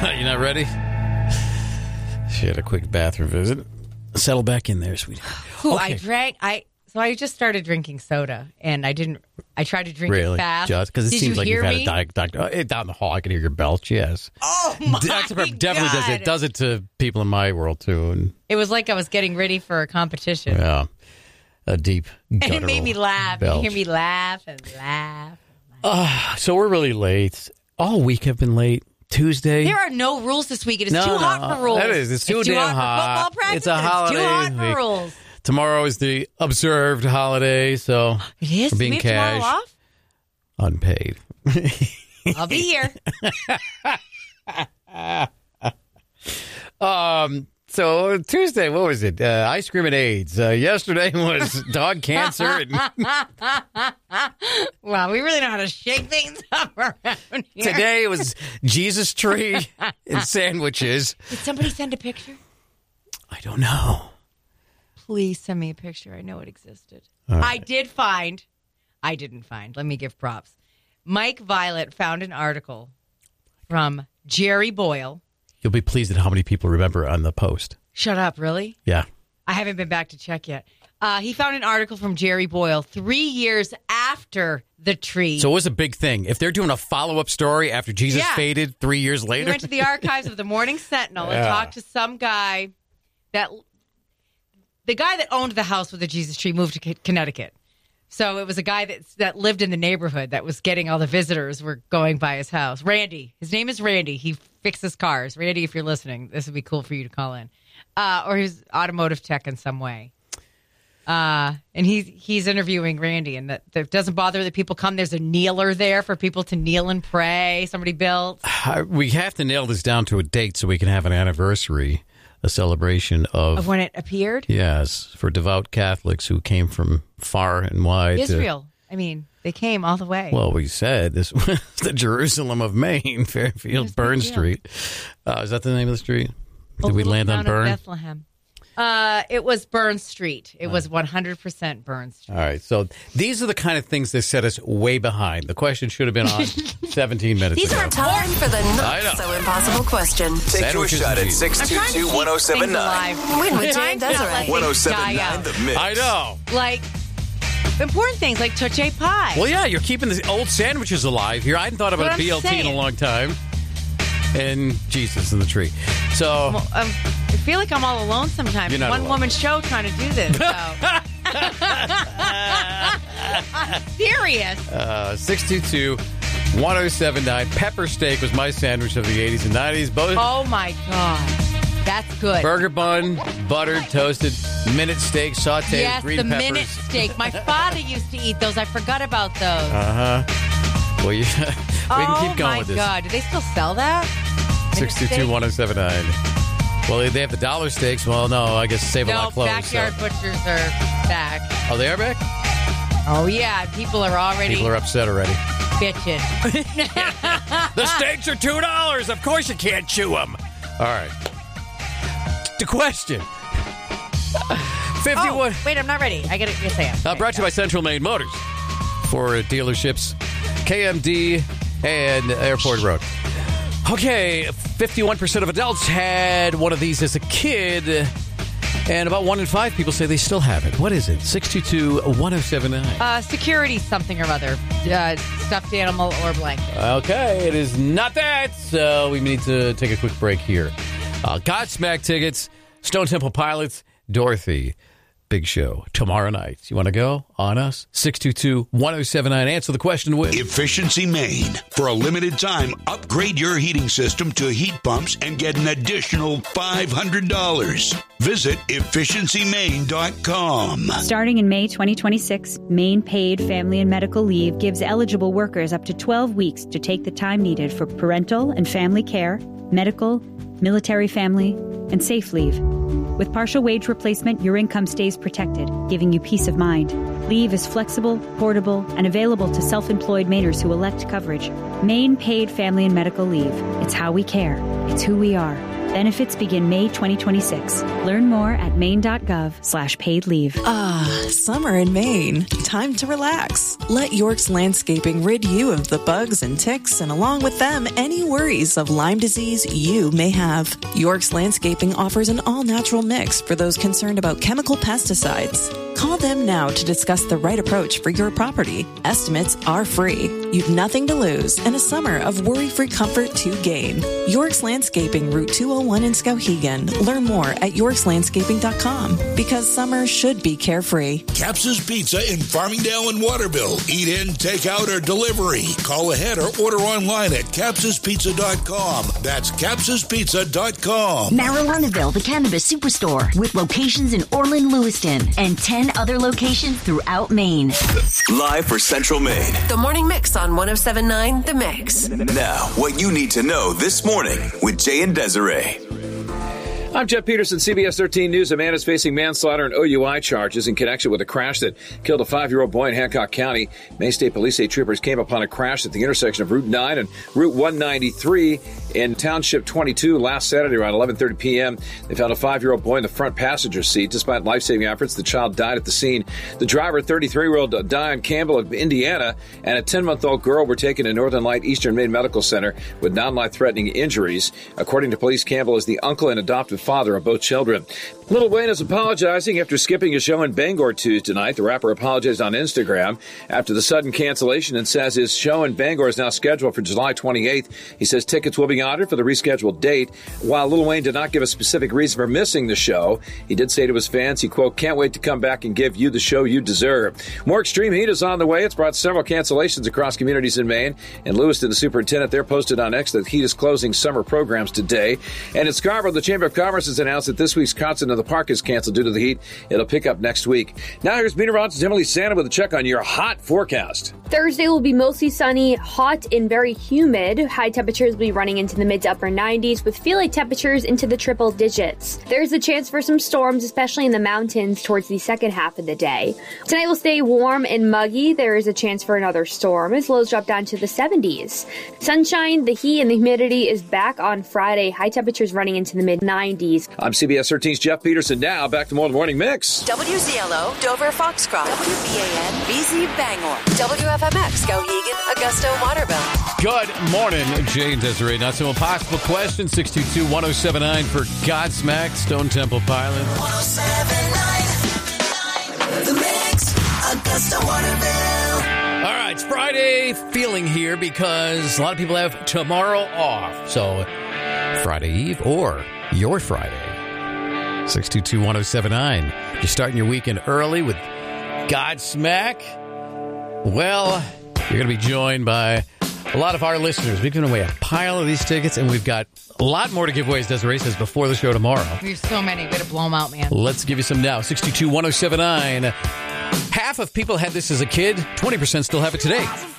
You're not ready? She had a quick bathroom visit. Settle back in there, sweetie. Okay. I just started drinking soda, and I tried to drink it fast. Just because it seems like you've had a doctor. Down the hall, I can hear your belch, yes. Oh, my Dr. Pepper definitely God. does it to people in my world, too. And it was like I was getting ready for a competition. yeah, a deep And it made me laugh. Belch. You hear me laugh and laugh. So we're really late. All week have been late. Tuesday. There are no rules this week. It is too hot for rules. That is. It's too damn hot for football practice. It's a holiday. It's too hot for week. rules. Tomorrow is the observed holiday, so it is. we're being we have tomorrow off? Unpaid. I'll be here. So Tuesday, what was it? Ice cream and AIDS. Yesterday was dog cancer. And wow, we really know how to shake things up around here. Today it was Jesus tree and sandwiches. Did somebody send a picture? I don't know. Please send me a picture. I know it existed. Right. I didn't find. Let me give props. Mike Violet found an article from Jerry Boyle. You'll be pleased at how many people remember on the post. Shut up, really? Yeah. I haven't been back to check yet. He found an article from Jerry Boyle 3 years after the tree. So it was a big thing. If they're doing a follow-up story after Jesus faded 3 years later. He went to the archives of the Morning Sentinel and talked to some guy the guy that owned the house with the Jesus tree moved to Connecticut. So it was a guy that lived in the neighborhood that was getting all the visitors were going by his house. Randy. His name is Randy. He fixes cars. Randy, if you're listening, this would be cool for you to call in. Or he's automotive tech in some way. And he's interviewing Randy, and that doesn't bother that people come. There's a kneeler there for people to kneel and pray. Somebody built. We have to nail this down to a date so we can have an anniversary. A celebration of when it appeared? Yes, for devout Catholics who came from far and wide. Israel. They came all the way. Well, we said this was the Jerusalem of Maine, Fairfield, Burn Street. Is that the name of the street? Did we land on Burn? Bethlehem. It was Burn Street. It was 100% Burn Street. All right. So these are the kind of things that set us way behind. The question should have been on 17 minutes These ago. are time for the not so impossible question. Take your shot at 622-1079. Win with Jane Desiree. 1079 The Mix. I know. Like important things like Touche Pie. Well, yeah, you're keeping the old sandwiches alive here. I hadn't thought about a BLT in a long time. And Jesus in the tree. So I feel like I'm all alone sometimes. You're not One alone. woman show trying to do this. So. Serious. 622-1079. Pepper steak was my sandwich of the 80s and 90s. Both. Oh my God. That's good. Burger bun, buttered, toasted, minute steak, sauteed with green peppers. Yes, the minute steak. My father used to eat those. I forgot about those. Well, we can keep going with this. Oh, my God. Do they still sell that? 622-1079. Well, they have the dollar steaks. Well, no, I guess Save-A-Lot closed. Backyard butchers are back. Oh, they are back? Oh, yeah. People are upset already. Bitching. The steaks are $2. Of course you can't chew them. All right. The question. 51. Oh, wait, I'm not ready. I got to say it. Brought to you by Central Maine Motors for dealerships, KMD, and Airport Road. Okay, 51% of adults had one of these as a kid, and about 1 in 5 people say they still have it. What is it? 622-1079. Security something or other. Stuffed animal or blanket. Okay, it is not that, so we need to take a quick break here. Godsmack tickets, Stone Temple Pilots, Dorothy. Big show tomorrow night. You want to go on us? 622-1079. Answer the question with Efficiency Maine. For a limited time, upgrade your heating system to heat pumps and get an additional $500. Visit efficiencymaine.com. Starting in May 2026, Maine Paid Family and Medical Leave gives eligible workers up to 12 weeks to take the time needed for parental and family care, medical, military family, and safe leave. With partial wage replacement, your income stays protected, giving you peace of mind. Leave is flexible, portable, and available to self-employed Mainers who elect coverage. Maine Paid Family and Medical Leave. It's how we care. It's who we are. Benefits begin May 2026. Learn more at maine.gov/paid leave. Summer in Maine. Time to relax. Let York's Landscaping rid you of the bugs and ticks, and along with them, any worries of Lyme disease you may have. York's Landscaping offers an all-natural mix for those concerned about chemical pesticides. Call them now to discuss the right approach for your property. Estimates are free. You've nothing to lose and a summer of worry-free comfort to gain. York's Landscaping, Route 201 in Skowhegan. Learn more at yorkslandscaping.com, because summer should be carefree. Caps's Pizza in Farmingdale and Waterville. Eat in, take out, or delivery. Call ahead or order online at capsaspizza.com. That's capsaspizza.com. Marijuanaville, the cannabis superstore, with locations in Orland, Lewiston, and 10 other locations throughout Maine. Live for Central Maine. The Morning Mix on 107.9 The Mix. Now, what you need to know this morning with Jay and Desiree. I'm Jeff Peterson, CBS 13 News. A man is facing manslaughter and OUI charges in connection with a crash that killed a 5-year-old boy in Hancock County. Maine State Police say troopers came upon a crash at the intersection of Route 9 and Route 193 in Township 22 last Saturday around 11:30 p.m. They found a 5-year-old boy in the front passenger seat. Despite life-saving efforts, the child died at the scene. The driver, 33-year-old Diane Campbell of Indiana, and a 10-month-old girl were taken to Northern Light Eastern Maine Medical Center with non-life-threatening injuries. According to police, Campbell is the uncle and adoptive father of both children. Lil Wayne is apologizing after skipping a show in Bangor Tuesday night. The rapper apologized on Instagram after the sudden cancellation and says his show in Bangor is now scheduled for July 28th. He says tickets will be honored for the rescheduled date. While Lil Wayne did not give a specific reason for missing the show, he did say to his fans, he, quote, "Can't wait to come back and give you the show you deserve." More extreme heat is on the way. It's brought several cancellations across communities in Maine. In Lewiston, the superintendent there posted on X that heat is closing summer programs today. And in Scarborough, the Chamber of Commerce has announced that this week's concert in the park is canceled due to the heat. It'll pick up next week. Now here's meteorologist Emily Santa with a check on your hot forecast. Thursday will be mostly sunny, hot, and very humid. High temperatures will be running into the mid to upper 90s with feel-like temperatures into the triple digits. There's a chance for some storms, especially in the mountains towards the second half of the day. Tonight will stay warm and muggy. There is a chance for another storm as lows drop down to the 70s. Sunshine, the heat, and the humidity is back on Friday. High temperatures running into the mid 90s. I'm CBS 13's Jeff Peterson. Now back to more of the Morning Mix. WZLO, Dover, Foxcroft. WBAN, BZ, Bangor. WFMX, Skowhegan, Augusta, Waterville. Good morning, Jay and Desiree. Not so impossible question. 622-1079 for Godsmack, Stone Temple Pilots. 1079 The Mix, Augusta, Waterville. All right, it's Friday feeling here because a lot of people have tomorrow off. So Friday Eve or your Friday. 622-1079. You're starting your weekend early with Godsmack. Well, you're going to be joined by a lot of our listeners. We've given away a pile of these tickets, and we've got a lot more to give away, as Desiree says, before the show tomorrow. There's so many. We're going to blow them out, man. Let's give you some now. 622-1079. Half of people had this as a kid. 20% still have it today.